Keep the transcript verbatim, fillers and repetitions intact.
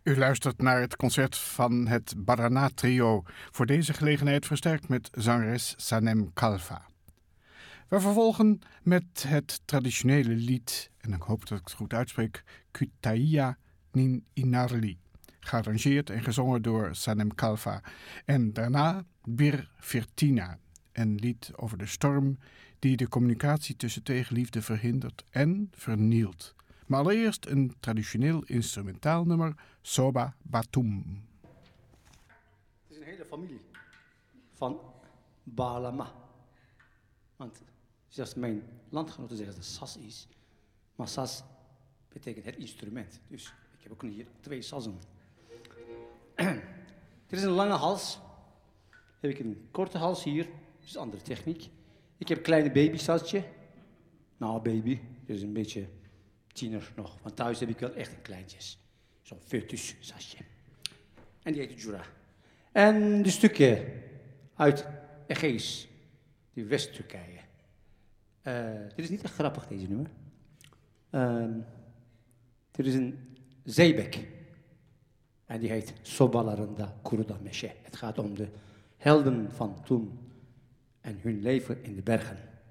U luistert naar het concert van het Barana Trio, voor deze gelegenheid versterkt met zangeres Sanem Kalfa. We vervolgen met het traditionele lied, en ik hoop dat ik het goed uitspreek, Kütahya Nin Inarli, gearrangeerd en gezongen door Sanem Kalfa. En daarna Bir Firtina, een lied over de storm die de communicatie tussen twee geliefden verhindert en vernielt. Maar allereerst een traditioneel instrumentaal nummer, Soba Batum. Het is een hele familie van Balama. Want zelfs mijn landgenoten zeggen dat het sas is. Maar sas betekent het instrument. Dus ik heb ook hier twee sassen. Er is een lange hals. Heb ik een korte hals hier. Dat is een andere techniek. Ik heb een kleine babysasje. Nou, baby. Dat is een beetje tiener nog. Want thuis heb ik wel echt een kleintjes. Zo'n foetussasje. En die heet Jura. En de stukken uit Egees. Die West-Turkije. Uh, dit is niet echt grappig, deze nummer. Uh, dit is een zeebek. En die heet Sobalarında Kuruda Meşe. Het gaat om de helden van toen en hun leven in de bergen.